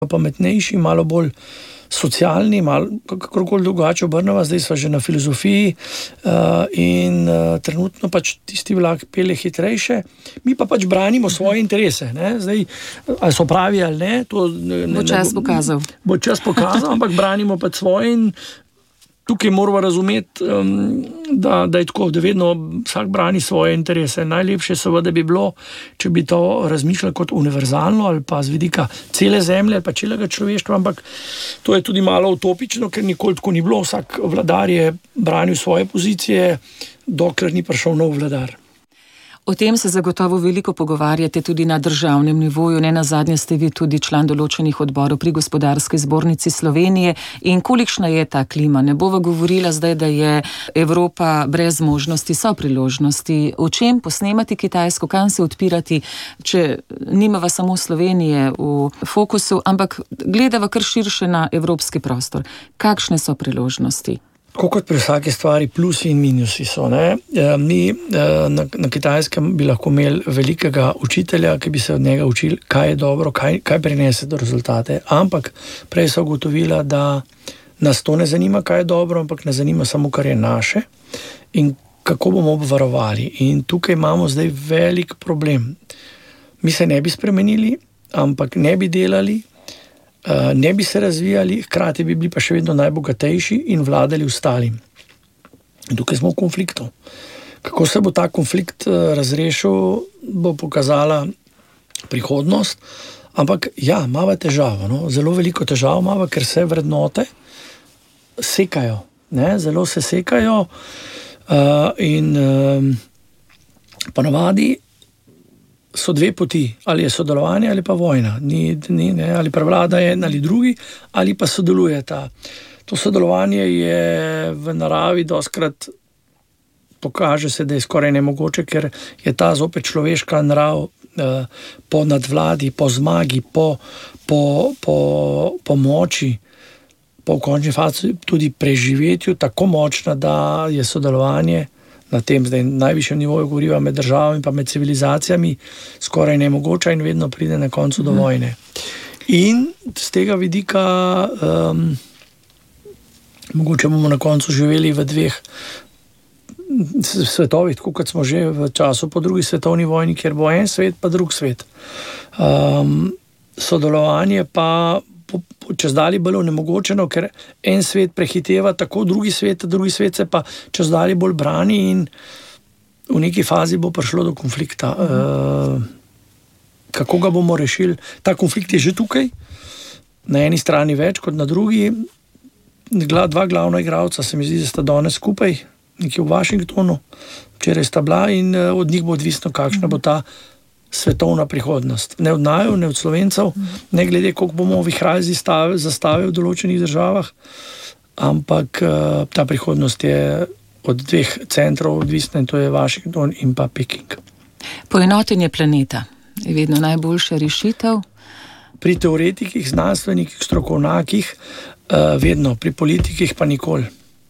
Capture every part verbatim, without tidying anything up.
pametnejši, malo bolj socialni, malo kakorkoli drugače obrneva, zdaj sva že na filozofiji uh, in uh, trenutno pač tisti vlak pelje hitrejše, mi pa pač branimo svoje interese. Ne? Zdaj, ali so pravi ali ne, to ne, bo čas pokazal. Bo čas pokazal, ampak branimo pač svoje in tukaj moramo razumeti, um, da, da je tako, da vedno vsak brani svoje interese. Najlepše seveda bi bilo, če bi to razmišljali kot univerzalno ali pa z vidika cele zemlje ali pa celega človeštva, ampak to je tudi malo utopično, ker nikoli tako ni bilo. Vsak vladar je branil svoje pozicije, dokler ni prišel nov vladar. O tem se zagotovo veliko pogovarjate tudi na državnem nivoju. Ne nazadnje ste vi tudi član določenih odborov pri Gospodarski zbornici Slovenije. In kolikšna je ta klima? Ne bova govorila zdaj, da je Evropa brez možnosti, so priložnosti. O čem posnemati Kitajsko, kam se odpirati, če nimava samo Slovenije v fokusu, ampak gledava kar širše na evropski prostor. Kakšne so priložnosti? Tako kot pri vsaki stvari, plusi in minusi so. Ne? Mi na, na Kitajskem bi lahko imeli velikega učitelja, ki bi se od njega učili, kaj je dobro, kaj, kaj prinese do rezultate. Ampak prej so ugotovila, da nas to ne zanima, kaj je dobro, ampak ne zanima samo, kar je naše in kako bomo obvarovali. In tukaj imamo zdaj velik problem. Mi se ne bi spremenili, ampak ne bi delali, ne bi se razvijali, hkrati bi bili pa še vedno najbogatejši in vladali ostalim. In tukaj smo v konfliktu. Kako se bo ta konflikt razrešil, bo pokazala prihodnost, ampak ja, imava težavo, no? Zelo veliko težavo imava, ker se vrednote sekajo, ne? Zelo se sekajo uh, in uh, ponavadi so dve poti, ali je sodelovanje ali pa vojna, ni, ni, ne, ali prevlada en ali drugi, ali pa sodelujeta. To sodelovanje je v naravi dostkrat pokaže se, da je skoraj nemogoče, ker je ta zopet človeška narav eh, po nadvladi, po zmagi, po, po, po, po moči, po v končni fazi tudi preživetju tako močna, da je sodelovanje na tem zdaj najvišjem nivoju govoriva med državami pa med civilizacijami skoraj nemogoča in vedno pride na koncu do vojne. In z tega vidika um, mogoče bomo na koncu živeli v dveh svetovih, tako kot smo že v času po drugi svetovni vojni, kjer bo en svet pa drug svet. Um, sodelovanje pa čez dalje bolj onemogočeno, ker en svet prehiteva tako drugi svet, drugi svet se pa čez dalje bolj brani in v neki fazi bo prišlo do konflikta. Uh, kako ga bomo rešili? Ta konflikt je že tukaj, na eni strani več kot na drugi. Dva glavna igralca se mi zdi, da sta danes skupaj, nekje v Washingtonu, včeraj sta bila in od njih bo odvisno, kakšna bo ta svetovna prihodnost. Ne od naju, ne od Slovencev, ne glede, koliko bomo vihrali zastave v določenih državah, ampak uh, ta prihodnost je od dveh centrov odvisna in to je Washington in pa Peking. Poenotenje planeta je vedno najboljša rešitev? Pri teoretikih, znanstvenikih, strokovnjakih uh, vedno, pri politikih pa nikoli.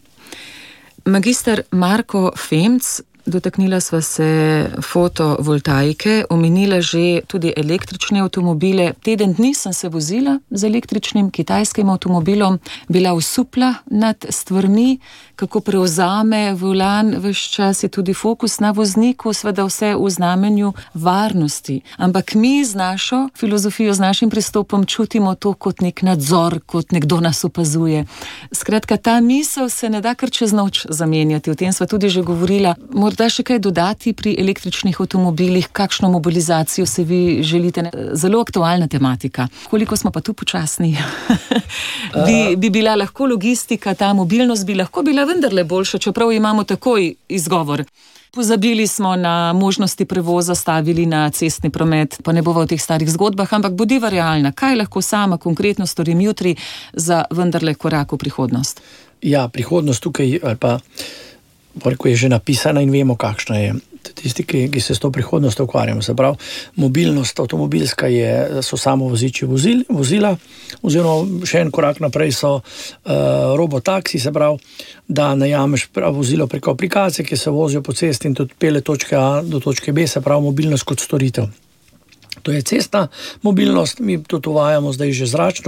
Magister Marko Femc, dotaknila sva se fotovoltaike, omenila že tudi električne avtomobile. Teden dni sem se vozila z električnim kitajskim avtomobilom, bila osupla nad stvarmi, kako prevzame volan, ves čas je tudi fokus na vozniku, seveda vse v znamenju varnosti. Ampak mi z našo filozofijo, z našim pristopom čutimo to kot nek nadzor, kot nekdo nas opazuje. Skratka, ta misel se ne da kar čez noč zamenjati, o tem sva tudi že govorila. Morda še kaj dodati pri električnih avtomobilih, kakšno mobilizacijo se vi želite? Zelo aktualna tematika. Koliko smo pa tu počasni? bi, bi bila lahko logistika, ta mobilnost bi lahko bila vendarle boljša, čeprav imamo takoj izgovor. Pozabili smo na možnosti prevoza, stavili na cestni promet, pa ne bova v teh starih zgodbah, ampak bodiva realna. Kaj lahko sama konkretno storim jutri za vendarle korak v prihodnost? Ja, prihodnost tukaj, ali pa Poreko je že napisana in vemo, kakšna je. Tisti, ki, ki se s to prihodnostjo ukvarjamo. Se pravi, mobilnost avtomobilska je, so samovoziči vozil, vozila, oziroma še en korak naprej so uh, robotaksi, se pravi, da najameš vozilo preko aplikacije, ki se vozijo po cesti in tudi pele točke A do točke B, se pravi mobilnost kot storitev. To je cestna mobilnost, mi tudi uvajamo zdaj že zračno